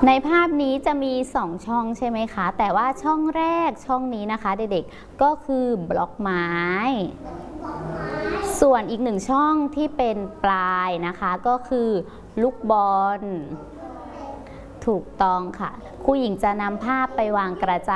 ในภาพนี้จะมี2ช่องใช่ไหมคะแต่ว่าช่องแรกช่องนี้นะคะเด็กๆก็คือบล็อกไม้ส่วนอีก1ช่องที่เป็นปลายนะคะก็คือลูกบอลถูกต้องค่ะครูหญิงจะนำภาพไปวางกระจาย